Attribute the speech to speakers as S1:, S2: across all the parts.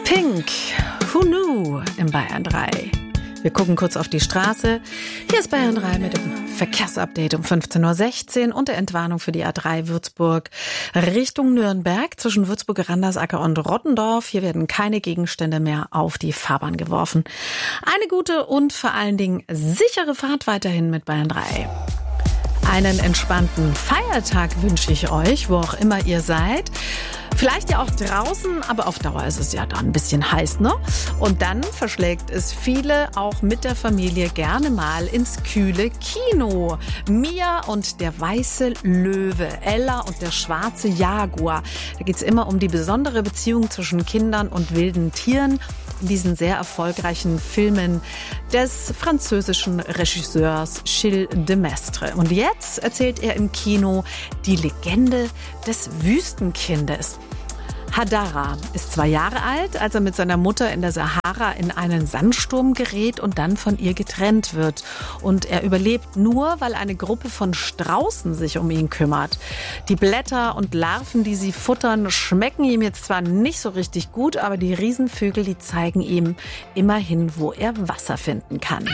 S1: Pink, Who Knew im Bayern 3. Wir gucken kurz auf die Straße. Hier ist Bayern 3 mit dem Verkehrsupdate um 15.16 Uhr und der Entwarnung für die A3 Würzburg Richtung Nürnberg zwischen Würzburg-Randersacker und Rottendorf. Hier werden keine Gegenstände mehr auf die Fahrbahn geworfen. Eine gute und vor allen Dingen sichere Fahrt weiterhin mit Bayern 3. Einen entspannten Feiertag wünsche ich euch, wo auch immer ihr seid. Vielleicht ja auch draußen, aber auf Dauer ist es ja dann ein bisschen heiß, ne? Und dann verschlägt es viele auch mit der Familie gerne mal ins kühle Kino. Mia und der weiße Löwe, Ella und der schwarze Jaguar. Da geht es immer um die besondere Beziehung zwischen Kindern und wilden Tieren in diesen sehr erfolgreichen Filmen des französischen Regisseurs Gilles de Maistre. Und jetzt erzählt er im Kino die Legende des Wüstenkindes. Hadara ist 2 Jahre alt, als er mit seiner Mutter in der Sahara in einen Sandsturm gerät und dann von ihr getrennt wird. Und er überlebt nur, weil eine Gruppe von Straußen sich um ihn kümmert. Die Blätter und Larven, die sie futtern, schmecken ihm jetzt zwar nicht so richtig gut, aber die Riesenvögel, die zeigen ihm immerhin, wo er Wasser finden kann.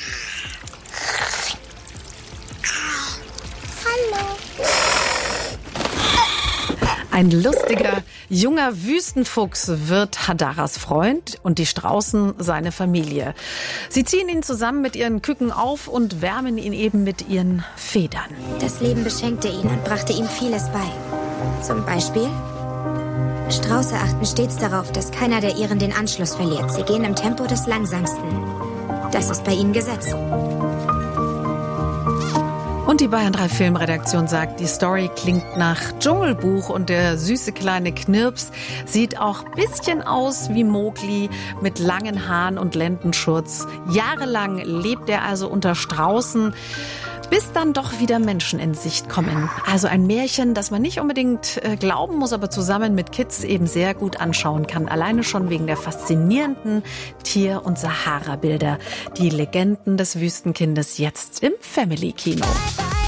S1: Ein lustiger, junger Wüstenfuchs wird Hadaras Freund und die Straußen seine Familie. Sie ziehen ihn zusammen mit ihren Küken auf und wärmen ihn eben mit ihren Federn.
S2: Das Leben beschenkte ihn und brachte ihm vieles bei. Zum Beispiel: Strauße achten stets darauf, dass keiner der ihren den Anschluss verliert. Sie gehen im Tempo des Langsamsten. Das ist bei ihnen Gesetz.
S1: Und die Bayern 3 Filmredaktion sagt, die Story klingt nach Dschungelbuch und der süße kleine Knirps sieht auch ein bisschen aus wie Mowgli mit langen Haaren und Lendenschurz. Jahrelang lebt er also unter Straußen, bis dann doch wieder Menschen in Sicht kommen. Also ein Märchen, das man nicht unbedingt glauben muss, aber zusammen mit Kids eben sehr gut anschauen kann. Alleine schon wegen der faszinierenden Tier- und Sahara-Bilder. Die Legenden des Wüstenkindes jetzt im Family-Kino.